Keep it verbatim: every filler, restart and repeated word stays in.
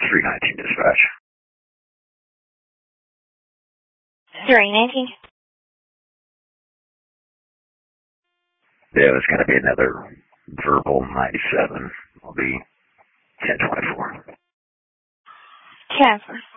three nineteen dispatch. three nineteen. Yeah, it's going to be another verbal ninety-seven. Will be ten twenty-four. ten four.